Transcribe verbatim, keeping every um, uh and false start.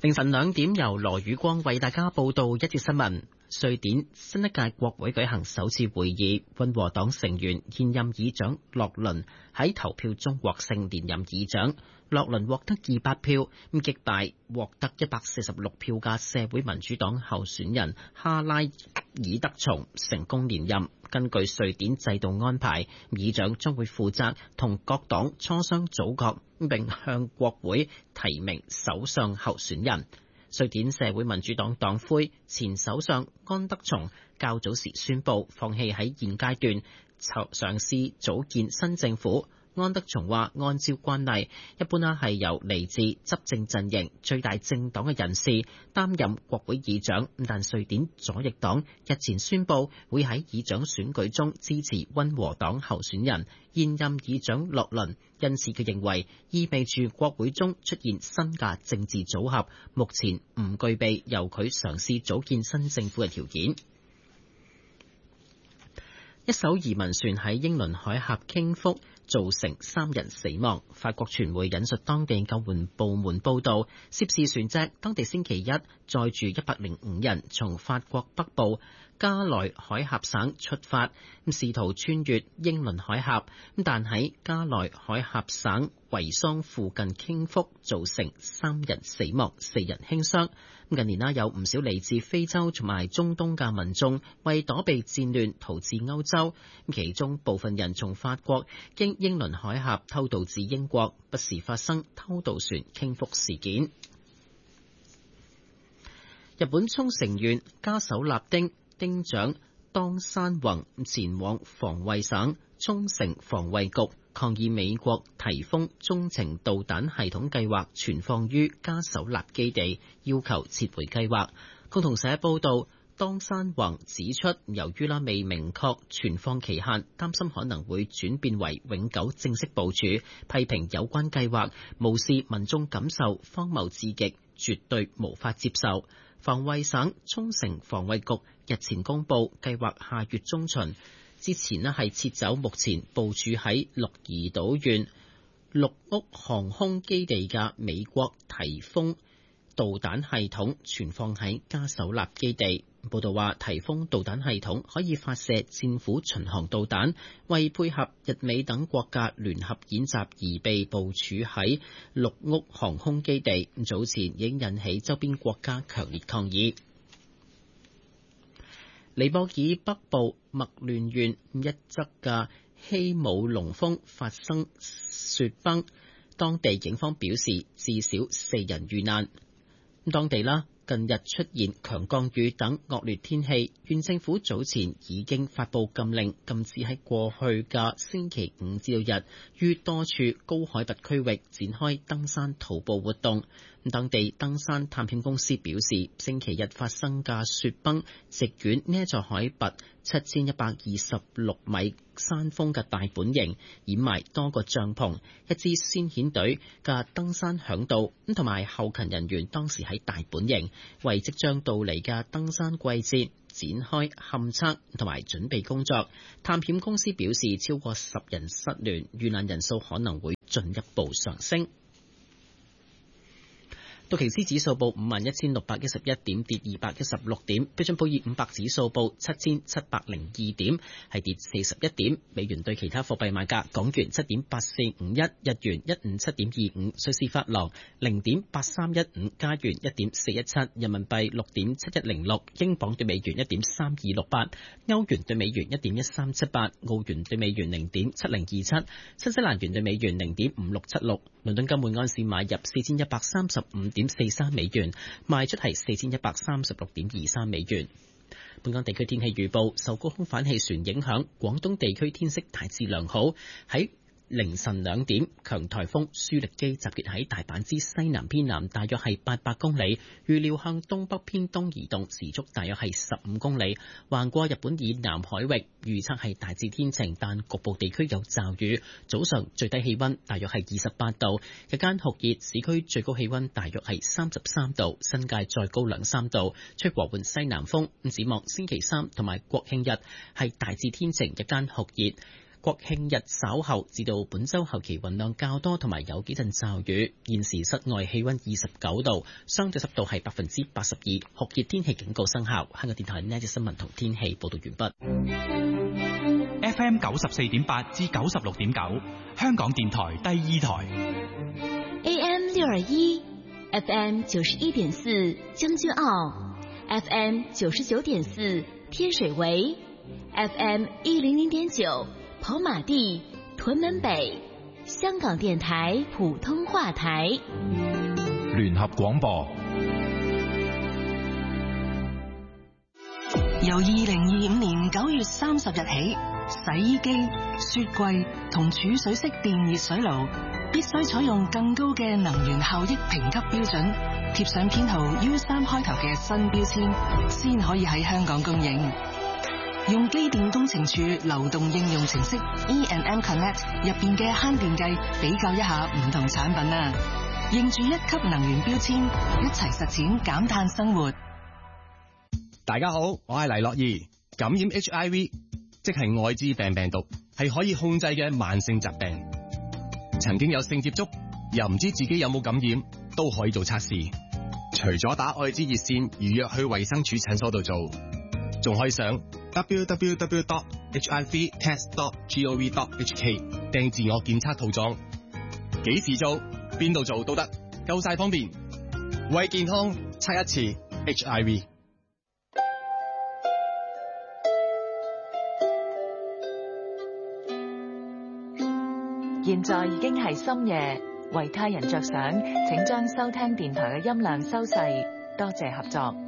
凌晨兩點，由羅宇光為大家報道一節新聞。瑞典新一屆國會舉行首次會議，溫和黨成員現任議長洛倫喺投票中獲勝連任議長。洛倫獲得二百票，咁擊敗獲得一百四十六票嘅社會民主黨候選人哈拉爾德松，成功連任。根據瑞典制度安排，議長將會負責同各黨磋商組閣，並向國會提名首相候選人。瑞典社會民主黨黨魁前首相安德松較早時宣布放棄喺現階段嘗試組建新政府。安德松話：按照慣例，一般啦係由嚟自執政陣營最大政黨嘅人士擔任國會議長，但瑞典左翼黨日前宣布會喺議長選舉中支持溫和黨候選人現任議長洛倫，因此佢認為意味住國會中出現新嘅政治組合，目前唔具備由佢嘗試組建新政府嘅條件。一艘移民船喺英倫海峽傾覆，造成三人死亡。法國傳媒引述當地救援部門報道，涉事船隻當地星期一載住一百零五人，從法國北部加萊海峽省出發，試圖穿越英倫海峽，但喺加萊海峽省維桑附近傾覆，造成三人死亡，四人輕傷。近年啦，有唔少嚟自非洲同埋中東嘅民眾為躲避戰亂逃至歐洲，其中部分人從法國經英倫海峽偷渡至英國，不時發生偷渡船傾覆事件。日本沖繩縣加手納町町長當山宏前往防衛省沖繩防衛局抗議美國提豐中程導彈系統計劃存放於加手納基地，要求撤回計劃。共同社報道，當山宏指出，由於啦未明確存放期限，擔心可能會轉變為永久正式部署，批評有關計劃無視民眾感受，荒謬至極，絕對無法接受。防衛省沖繩防衛局日前公佈，計劃下月中旬之前咧係撤走目前部署喺鹿兒島縣鹿屋航空基地嘅美國提豐導彈系統，存放喺加手納基地。報道話，提豐導彈系統可以發射戰斧巡航導彈，為配合日美等國家聯合演習而被部署喺鹿屋航空基地。早前已經引起周邊國家強烈抗議。尼泊爾北部麥亂縣一側嘅希姆龍峰發生雪崩，當地警方表示至少四人遇難。當地啦，近日出現強降雨等惡劣天氣，縣政府早前已經發布禁令，禁止喺過去嘅星期五至到日於多處高海拔區域展開登山徒步活動。當地登山探險公司表示，星期日發生嘅雪崩席捲呢一座海拔七千一百二十六米山峰嘅大本營，掩埋多個帳篷。一支先遣隊嘅登山響導咁同埋後勤人員當時喺大本營為即將到嚟嘅登山季節展開勘測同埋準備工作。探險公司表示，超過十人失聯，遇難人數可能會進一步上升。道瓊斯指數報五萬一千六百一十一點，跌二百一十六點。標準普爾五百指數報七千七百零二點，係跌四十一點。美元對其他貨幣賣價：港元七點八四五一，日元一五七點二五，瑞士法郎零點八三一五，加元一點四一七，人民幣六點七一零六，英鎊對美元一點三二六八，歐元對美元一點一三七八，澳元對美元零點七零二七，新西蘭元對美元零點五六七六。倫敦金每安士買入四千一百三十五點四三美元，賣出係四千一百三十六點二三美元。本港地區天氣預報，受高空反氣旋影響，廣東地區天色大致良好。喺凌晨兩點，強颱風舒力基集結喺大阪之西南偏南，大約係八百公里，預料向東北偏東移動，時速大約係十五公里，橫過日本以南海域。預測係大致天晴，但局部地區有驟雨。早上最低氣溫大約係二十八度，日間酷熱，市區最高氣溫大約係三十三度，新界再高兩三度，吹和緩西南風。展望星期三同埋國慶日係大致天晴，日間酷熱。 國慶日稍後至到本週後期雲量較多，同埋有幾陣驟雨。現時室外氣溫二十九度，相對濕度係百分之八十二，酷熱天氣警告生效。香港電台呢節新聞同天氣報道完畢。 F M 九十四點八至九十六點九，香港電台第二台。 A M 六二一，F M 九十一點四將軍澳 ，F M 九十九點四天水圍 ，F M 一零零點九跑馬地屯門北，香港電台普通話台。 聯合廣播。 由二零二五年九月三十日起，洗衣機、雪櫃同儲水式電熱水爐必須採用更高嘅能源效益評級標準，貼上編號 U 三開頭嘅新標籤，先可以喺香港供應。用機電工程署流動應用程式 E and M Connect 入邊嘅慳電計比較一下唔同產品啊，認住一級能源標籤，一齊實踐減碳生活。 大家好，我係黎樂怡。感染 H I V 即係愛滋病病毒，係可以控制嘅慢性疾病。曾經有性接觸又唔知自己有冇感染，都可以做測試。除咗打愛滋熱線預約去衛生署診所度做，仲可以上 w w w dot h i v test dot gov dot h k 訂自我檢測套裝。幾時做，邊度做都得，夠晒方便。為健康測一次 H I V。 現在已經係深夜，為他人着想，請將收聽電台嘅音量收細，多謝合作。